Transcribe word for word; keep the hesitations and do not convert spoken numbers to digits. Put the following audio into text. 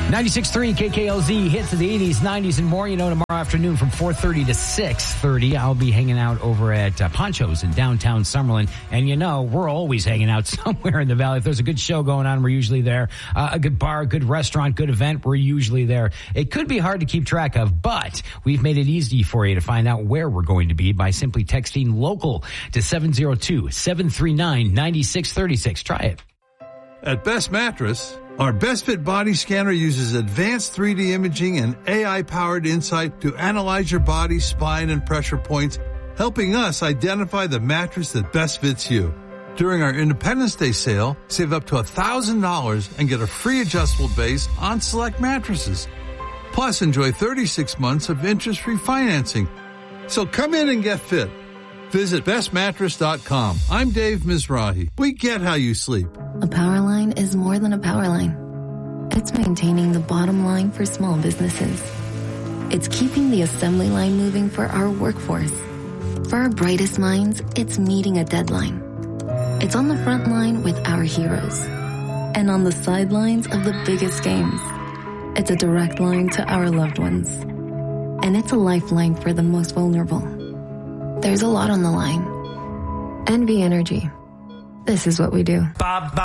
ninety-six point three K K L Z, hits of the eighties, nineties, and more. You know, tomorrow afternoon from four thirty to six thirty, I'll be hanging out over at uh, Poncho's in downtown Summerlin. And you know, we're always hanging out somewhere in the valley. If there's a good show going on, we're usually there. Uh, a good bar, good restaurant, good event, we're usually there. It could be hard to keep track of, but we've made it easy for you to find out where we're going to be by simply texting local to seven zero two, seven three nine, nine six three six. Try it. At Best Mattress, our Best Fit body scanner uses advanced three D imaging and A I-powered insight to analyze your body, spine, and pressure points, helping us identify the mattress that best fits you. During our Independence Day sale, save up to one thousand dollars and get a free adjustable base on select mattresses. Plus, enjoy thirty-six months of interest-free financing. So come in and get fit. Visit best mattress dot com. I'm Dave Mizrahi. We get how you sleep. A power line is more than a power line. It's maintaining the bottom line for small businesses. It's keeping the assembly line moving for our workforce. For our brightest minds, it's meeting a deadline. It's on the front line with our heroes. And on the sidelines of the biggest games. It's a direct line to our loved ones. And it's a lifeline for the most vulnerable. There's a lot on the line. N V Energy. This is what we do. Bob.